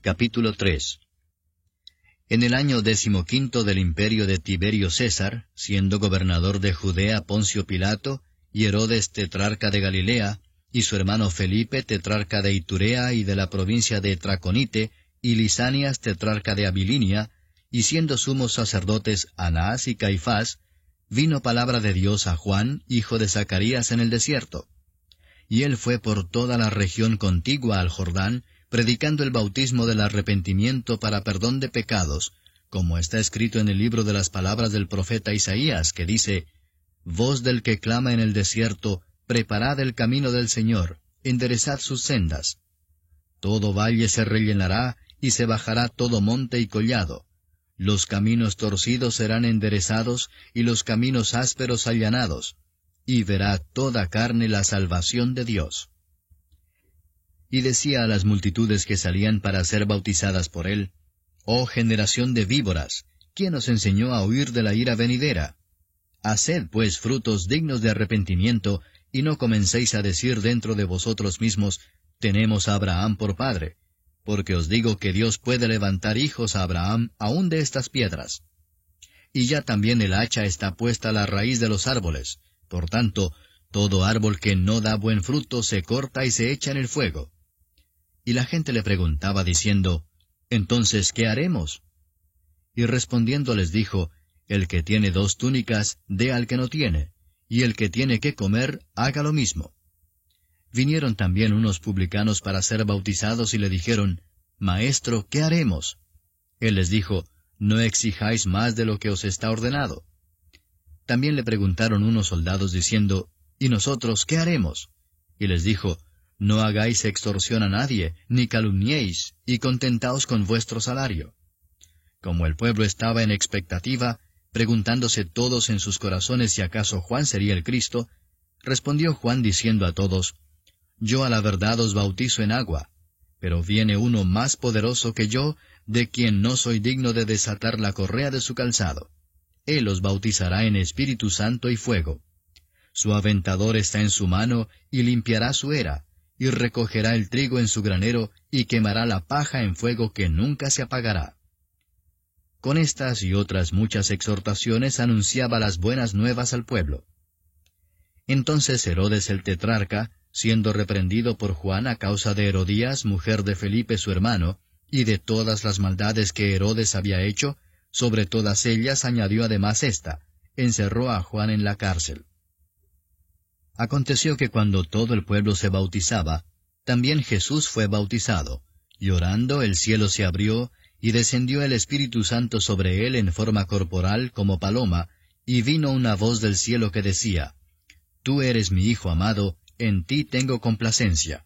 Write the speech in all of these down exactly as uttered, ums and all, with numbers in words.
Capítulo tres. En el año decimoquinto del imperio de Tiberio César, siendo gobernador de Judea Poncio Pilato, y Herodes tetrarca de Galilea, y su hermano Felipe tetrarca de Iturea y de la provincia de Traconite, y Lisanias tetrarca de Abilinia, y siendo sumos sacerdotes Anás y Caifás, vino palabra de Dios a Juan, hijo de Zacarías, en el desierto. Y él fue por toda la región contigua al Jordán, predicando el bautismo del arrepentimiento para perdón de pecados, como está escrito en el libro de las palabras del profeta Isaías, que dice, «Voz del que clama en el desierto, preparad el camino del Señor, enderezad sus sendas. Todo valle se rellenará, y se bajará todo monte y collado. Los caminos torcidos serán enderezados, y los caminos ásperos allanados, y verá toda carne la salvación de Dios». Y decía a las multitudes que salían para ser bautizadas por él, «Oh generación de víboras, ¿quién os enseñó a huir de la ira venidera? Haced pues frutos dignos de arrepentimiento, y no comencéis a decir dentro de vosotros mismos, tenemos a Abraham por padre, porque os digo que Dios puede levantar hijos a Abraham aún de estas piedras. Y ya también el hacha está puesta a la raíz de los árboles, por tanto, todo árbol que no da buen fruto se corta y se echa en el fuego». Y la gente le preguntaba diciendo, «Entonces, ¿qué haremos?» Y respondiendo les dijo, «El que tiene dos túnicas, dé al que no tiene, y el que tiene que comer, haga lo mismo». Vinieron también unos publicanos para ser bautizados y le dijeron, «Maestro, ¿qué haremos?» Él les dijo, «No exijáis más de lo que os está ordenado». También le preguntaron unos soldados diciendo, «¿Y nosotros qué haremos?» Y les dijo, «No hagáis extorsión a nadie, ni calumniéis, y contentaos con vuestro salario». Como el pueblo estaba en expectativa, preguntándose todos en sus corazones si acaso Juan sería el Cristo, respondió Juan diciendo a todos, «Yo a la verdad os bautizo en agua, pero viene uno más poderoso que yo, de quien no soy digno de desatar la correa de su calzado. Él os bautizará en Espíritu Santo y fuego. Su aventador está en su mano, y limpiará su era, y recogerá el trigo en su granero, y quemará la paja en fuego que nunca se apagará». Con estas y otras muchas exhortaciones anunciaba las buenas nuevas al pueblo. Entonces Herodes el tetrarca, siendo reprendido por Juan a causa de Herodías, mujer de Felipe su hermano, y de todas las maldades que Herodes había hecho, sobre todas ellas añadió además esta, encerró a Juan en la cárcel. Aconteció que cuando todo el pueblo se bautizaba, también Jesús fue bautizado, y orando el cielo se abrió, y descendió el Espíritu Santo sobre él en forma corporal como paloma, y vino una voz del cielo que decía, «Tú eres mi Hijo amado, en ti tengo complacencia».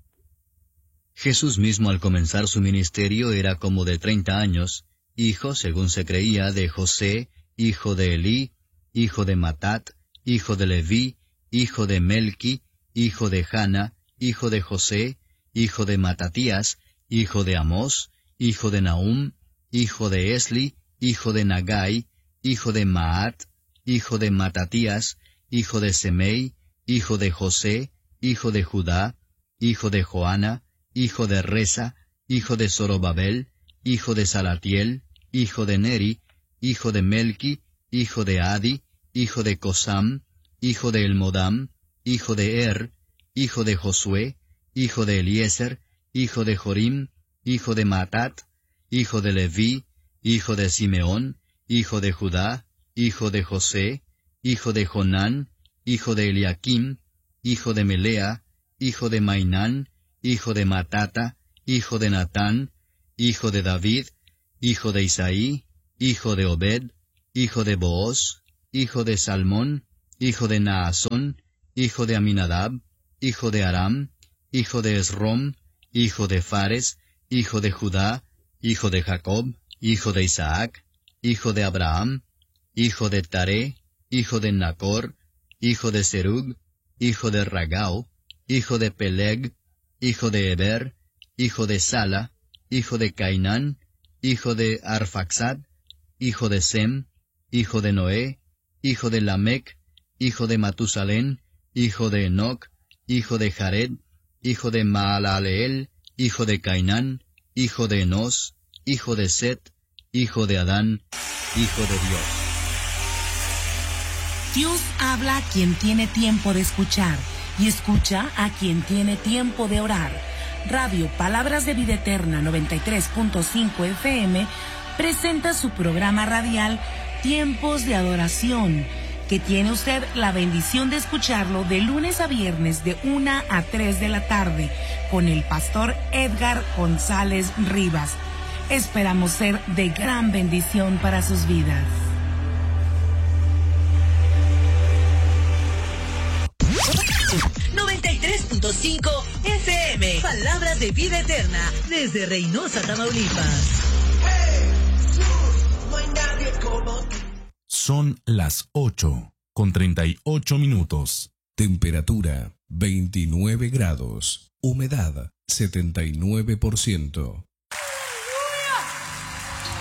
Jesús mismo al comenzar su ministerio era como de treinta años, hijo, según se creía, de José, hijo de Elí, hijo de Matat, hijo de Leví, hijo de Melqui, hijo de Jana, hijo de José, hijo de Matatías, hijo de Amós, hijo de Nahum, hijo de Esli, hijo de Nagai, hijo de Maat, hijo de Matatías, hijo de Semei, hijo de José, hijo de Judá, hijo de Joana, hijo de Resa, hijo de Zorobabel, hijo de Salatiel, hijo de Neri, hijo de Melqui, hijo de Adi, hijo de Cosam, hijo de Elmodam, hijo de Er, hijo de Josué, hijo de Eliezer, hijo de Jorim, hijo de Matat, hijo de Leví, hijo de Simeón, hijo de Judá, hijo de José, hijo de Jonán, hijo de Eliakim, hijo de Melea, hijo de Mainán, hijo de Matata, hijo de Natán, hijo de David, hijo de Isaí, hijo de Obed, hijo de Booz, hijo de Salmón, hijo de Naasón, hijo de Aminadab, hijo de Aram, hijo de Esrom, hijo de Fares, hijo de Judá, hijo de Jacob, hijo de Isaac, hijo de Abraham, hijo de Taré, hijo de Nacor, hijo de Serug, hijo de Ragau, hijo de Peleg, hijo de Eber, hijo de Sala, hijo de Cainán, hijo de Arfaxad, hijo de Sem, hijo de Noé, hijo de Lamec, hijo de Matusalén, hijo de Enoc, hijo de Jared, hijo de Maalaleel, hijo de Cainán, hijo de Enós, hijo de Set, hijo de Adán, hijo de Dios. Dios habla a quien tiene tiempo de escuchar y escucha a quien tiene tiempo de orar. Radio Palabras de Vida Eterna noventa y tres punto cinco F M presenta su programa radial Tiempos de Adoración, que tiene usted la bendición de escucharlo de lunes a viernes de una a tres de la tarde con el pastor Edgar González Rivas. Esperamos ser de gran bendición para sus vidas. noventa y tres punto cinco F M, Palabras de Vida Eterna, desde Reynosa, Tamaulipas. Son las ocho con treinta y ocho minutos. Temperatura veintinueve grados. Humedad setenta y nueve por ciento.